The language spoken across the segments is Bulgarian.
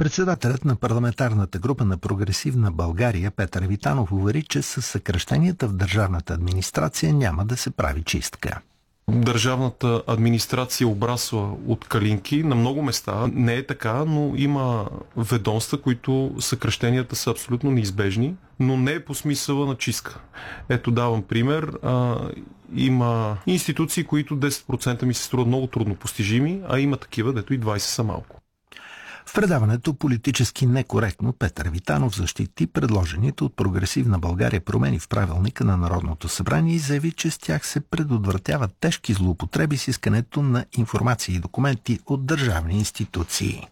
Председателят на парламентарната група на Прогресивна България Петър Витанов увери, че със съкращенията в държавната администрация няма да се прави чистка. Държавната администрация обрасва от калинки на много места. Не е така, но има ведомства, които съкращенията са абсолютно неизбежни, но не е по смисъла на чистка. Ето давам пример. Има институции, които 10% ми се струват много трудно постижими, а има такива, дето и 20 са малко. В предаването политически некоректно Петър Витанов защити предложените от Прогресивна България промени в правилника на Народното събрание и заяви, че с тях се предотвратяват тежки злоупотреби с искането на информация и документи от държавни институции.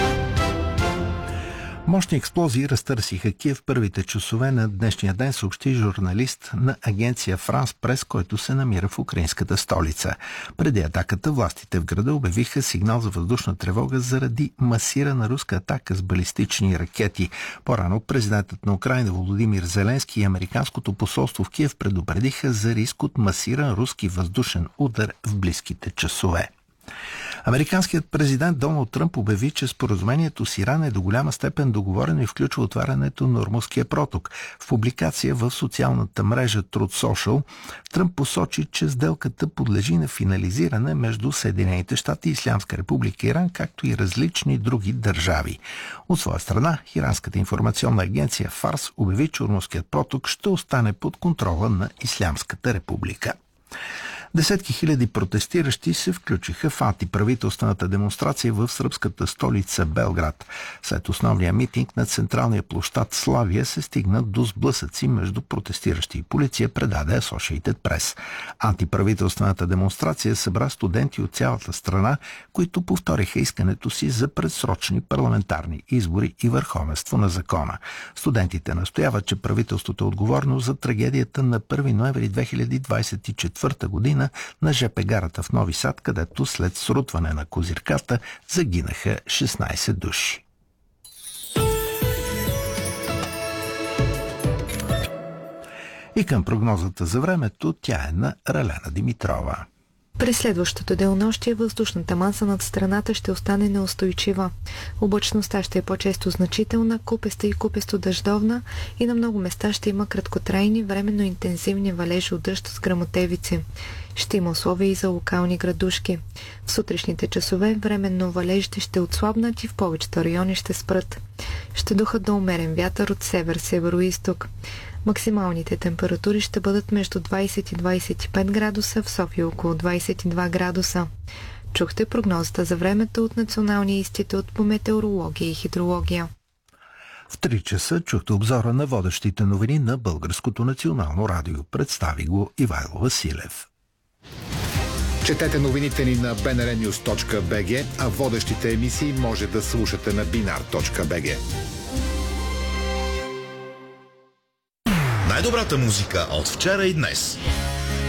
Мощни експлозии разтърсиха Киев в първите часове на днешния ден, съобщи журналист на агенция Франс Прес, който се намира в украинската столица. Преди атаката властите в града обявиха сигнал за въздушна тревога заради масирана руска атака с балистични ракети. По-рано президентът на Украйна Володимир Зеленски и американското посолство в Киев предупредиха за риск от масиран руски въздушен удар в близките часове. Американският президент Доналд Тръмп обяви, че споразумението с Иран е до голяма степен договорено и включва отварянето на Ормузския проток. В публикация в социалната мрежа Truth Social Тръмп посочи, че сделката подлежи на финализиране между Съединените щати и Ислямска република Иран, както и различни други държави. От своя страна, иранската информационна агенция Фарс обяви, че Ормузският проток ще остане под контрола на Ислямската република. Десетки хиляди протестиращи се включиха в антиправителствената демонстрация в сръбската столица Белград. След основния митинг на централния площад Славия се стигна до сблъсъци между протестиращи и полиция, предаде Associated Press. Антиправителствената демонстрация събра студенти от цялата страна, които повториха искането си за предсрочни парламентарни избори и върховенство на закона. Студентите настояват, че правителството е отговорно за трагедията на 1 ноември 2024 година на ЖП гарата в Нови Сад, където след срутване на козирката загинаха 16 души. И към прогнозата за времето, тя е на Ралена Димитрова. През следващото денонощие въздушната маса над страната ще остане неустойчива. Облачността ще е по-често значителна, купеста и купесто дъждовна и на много места ще има краткотрайни, временно интензивни валежи от дъжд с гръмотевици. Ще има условия и за локални градушки. В сутрешните часове временно валежите ще отслабнат и в повечето райони ще спрат. Ще духат до умерен вятър от север-североизток. Максималните температури ще бъдат между 20 и 25 градуса, в София около 22 градуса. Чухте прогнозата за времето от Националния институт по метеорология и хидрология. В 3 часа чухте обзора на водещите новини на Българското национално радио. Представи го Ивайло Василев. Четете новините ни на bnrnews.bg, а водещите емисии може да слушате на binar.bg. Най-добрата музика от вчера и днес.